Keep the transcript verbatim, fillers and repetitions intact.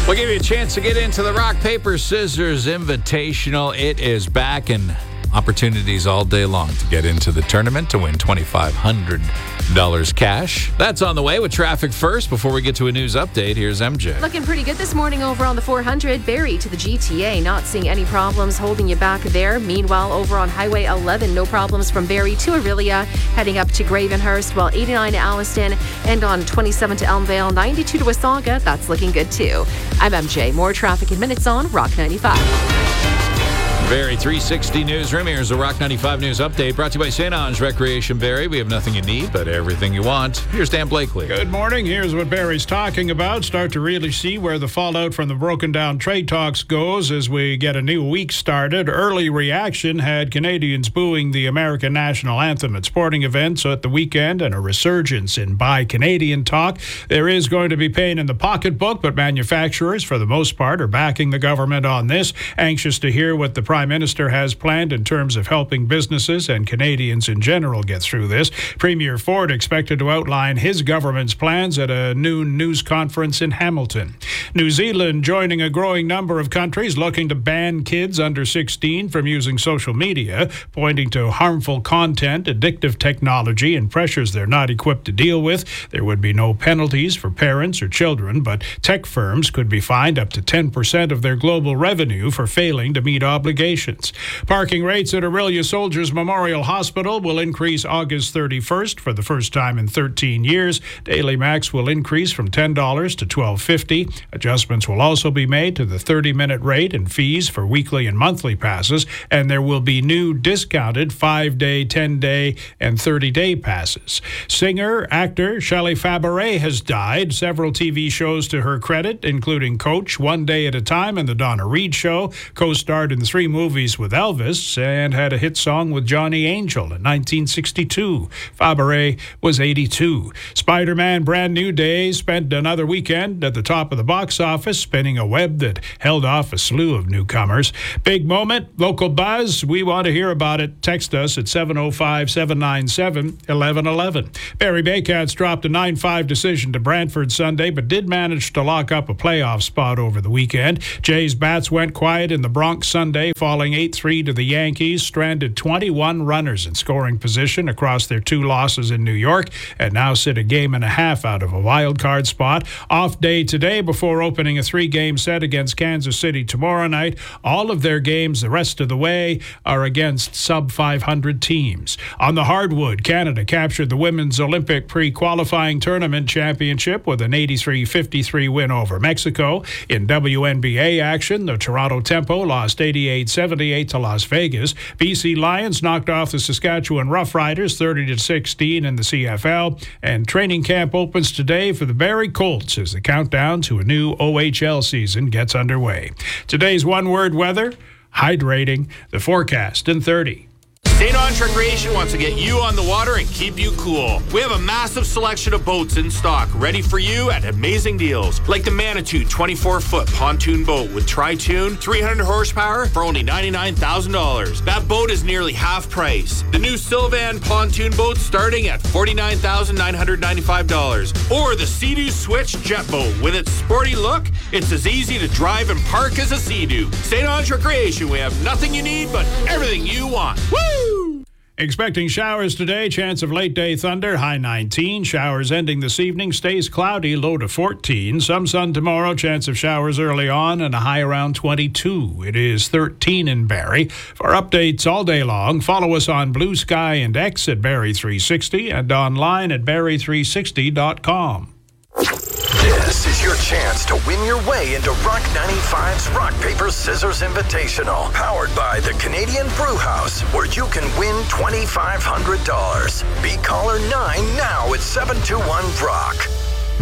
We'll give you a chance to get into the Rock, Paper, Scissors Invitational. It is back, and opportunities all day long to get into the tournament to win twenty-five hundred dollars cash. That's on the way with traffic first. Before we get to a news update, here's M J. Looking pretty good this morning over on the four hundred. Barrie to the G T A, not seeing any problems holding you back there. Meanwhile, over on Highway eleven, no problems from Barrie to Orillia, heading up to Gravenhurst, while eighty-nine to Alliston, and on twenty-seven to Elmvale, ninety-two to Wasaga. That's looking good too. I'm M J. More traffic in minutes on Rock ninety-five. Barrie three sixty Newsroom. Here's the Rock ninety-five News Update brought to you by Saint Ange Recreation Barrie. We have nothing you need, but everything you want. Here's Dan Blakely. Good morning. Here's what Barrie's talking about. Start to really see where the fallout from the broken down trade talks goes as we get a new week started. Early reaction had Canadians booing the American national anthem at sporting events at the weekend and a resurgence in Buy Canadian talk. There is going to be pain in the pocketbook, but manufacturers, for the most part, are backing the government on this. Anxious to hear what the Prime Minister has planned in terms of helping businesses and Canadians in general get through this. Premier Ford expected to outline his government's plans at a noon news conference in Hamilton. New Zealand joining a growing number of countries looking to ban kids under sixteen from using social media, pointing to harmful content, addictive technology, and pressures they're not equipped to deal with. There would be no penalties for parents or children, but tech firms could be fined up to ten percent of their global revenue for failing to meet obligations. Parking rates at Orillia Soldiers Memorial Hospital will increase August thirty-first for the first time in thirteen years. Daily max will increase from ten dollars to twelve fifty. Adjustments will also be made to the thirty-minute rate and fees for weekly and monthly passes, and there will be new discounted five-day, ten-day, and thirty-day passes. Singer, actor Shelley Fabares has died. Several T V shows to her credit, including Coach, One Day at a Time, and The Donna Reed Show. Co-starred in three movies with Elvis and had a hit song with Johnny Angel in nineteen sixty-two. Fabares was eighty-two. Spider-Man Brand New Day spent another weekend at the top of the box office, spinning a web that held off a slew of newcomers. Big moment, local buzz. We want to hear about it. Text us at seven oh five, seven nine seven, one one one one. Barrie Baycats dropped a nine five decision to Brantford Sunday, but did manage to lock up a playoff spot over the weekend. Jays bats went quiet in the Bronx Sunday, falling eight three to the Yankees, stranded twenty-one runners in scoring position across their two losses in New York, and now sit a game and a half out of a wild card spot. Off day today before opening a three-game set against Kansas City tomorrow night. All of their games the rest of the way are against sub five hundred teams. On the hardwood, Canada captured the Women's Olympic pre-qualifying tournament championship with an eighty-three fifty-three win over Mexico. In W N B A action, the Toronto Tempo lost eighty-eight seventy-eight to Las Vegas. B C Lions knocked off the Saskatchewan Roughriders thirty to sixteen in the C F L. And training camp opens today for the Barrie Colts as the countdown to a new O H L season gets underway. Today's one-word weather, hydrating. The forecast in thirty. Saint Ange Recreation wants to get you on the water and keep you cool. We have a massive selection of boats in stock, ready for you at amazing deals. Like the Manitou twenty-four foot pontoon boat with tri-tune, three hundred horsepower for only ninety-nine thousand dollars. That boat is nearly half price. The new Sylvan pontoon boat starting at forty-nine thousand nine hundred ninety-five dollars. Or the Sea-Doo Switch jet boat. With its sporty look, it's as easy to drive and park as a Sea-Doo. Saint Ange Recreation, we have nothing you need, but everything you want. Woo! Expecting showers today, chance of late-day thunder, high nineteen. Showers ending this evening, stays cloudy, low to fourteen. Some sun tomorrow, chance of showers early on, and a high around twenty-two. It is thirteen in Barrie. For updates all day long, follow us on Blue Sky and X at Barrie three sixty and online at barrie three sixty dot com. This is your chance to win your way into Rock ninety-five's Rock, Paper, Scissors Invitational, powered by the Canadian Brew House, where you can win twenty-five hundred dollars. Be caller nine now at seven two one, R O C K.